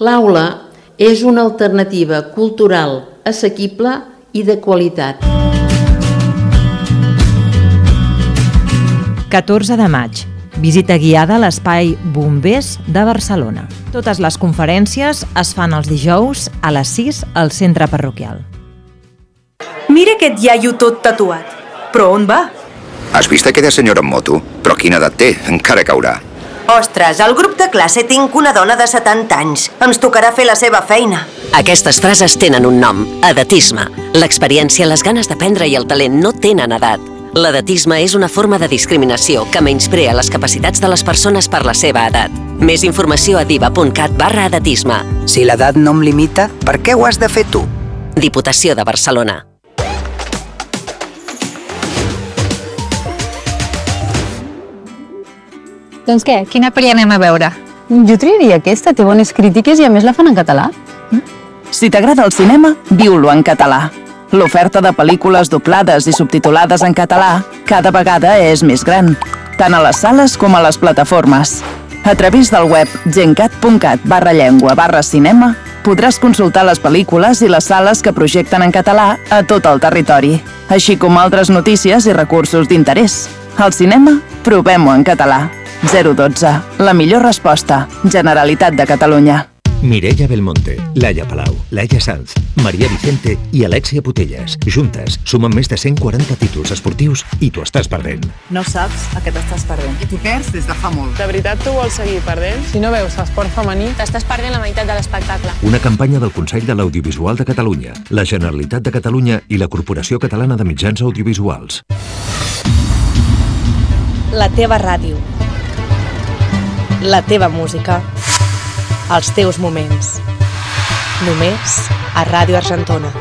L'aula és una alternativa cultural assequible i de qualitat. 14 de maig. Visita guiada a l'Espai Bombers de Barcelona. Totes les conferències es fan els dijous a les 6 al centre parroquial. Mira aquest iaio tot tatuat. Però on va? Has vist aquella senyora en moto? Però quina edat té? Encara caurà. Ostres, al grup de classe tinc una dona de 70 anys. Ens tocarà fer la seva feina. Aquestes frases tenen un nom, edatisme. L'experiència, les ganes d'aprendre i el talent no tenen edat. L'edatisme és una forma de discriminació que menysprea les capacitats de les persones per la seva edat. Més informació a diva.cat/edatisme. Si l'edat no em limita, per què ho has de fer tu? Diputació de Barcelona. Doncs què, quina pel·li anem a veure? Jo triaria aquesta, té bones crítiques i a més la fan en català. Si t'agrada el cinema, viu-lo en català. L'oferta de pel·lícules doblades i subtitulades en català cada vegada és més gran, tant a les sales com a les plataformes. A través del web gencat.cat/llengua/cinema podràs consultar les pel·lícules i les sales que projecten en català a tot el territori, així com altres notícies i recursos d'interès. Al cinema, provem-ho en català. 012. La millor resposta. Generalitat de Catalunya. Mireia Belmonte, Laia Palau, Laia Sanz, Maria Vicente i Alexia Putellas. Juntes sumen més de 140 títols esportius i t'ho estàs perdent. No saps a què t'estàs perdent. I t'hi perds des de fa molt. De veritat tu vols seguir perdent? Si no veus esport femení, t'estàs perdent la meitat de l'espectacle. Una campanya del Consell de l'Audiovisual de Catalunya, la Generalitat de Catalunya i la Corporació Catalana de Mitjans Audiovisuals. La teva ràdio. La teva música. Els teus moments. Només a Ràdio Argentona.